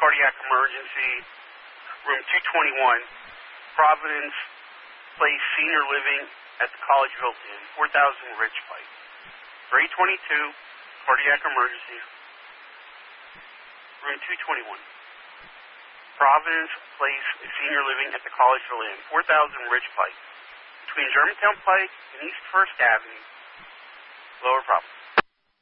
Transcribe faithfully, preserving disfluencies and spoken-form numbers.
cardiac emergency, room two twenty-one, Providence Place Senior Living at the Collegeville Inn, four thousand Ridge Pike. For eight twenty-two, cardiac emergency, room two twenty-one, Providence Place Senior Living at the Collegeville Inn, four thousand Ridge Pike, between Germantown Pike and East First Avenue, Lower Providence.